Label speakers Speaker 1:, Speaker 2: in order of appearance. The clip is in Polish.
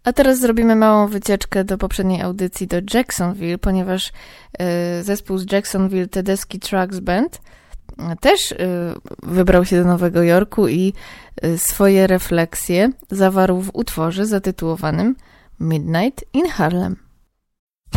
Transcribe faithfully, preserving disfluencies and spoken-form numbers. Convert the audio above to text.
Speaker 1: A teraz zrobimy małą wycieczkę do poprzedniej audycji do Jacksonville, ponieważ y, zespół z Jacksonville Tedeschi Trucks Band też y, wybrał się do Nowego Jorku i y, swoje refleksje zawarł w utworze zatytułowanym Midnight in Harlem.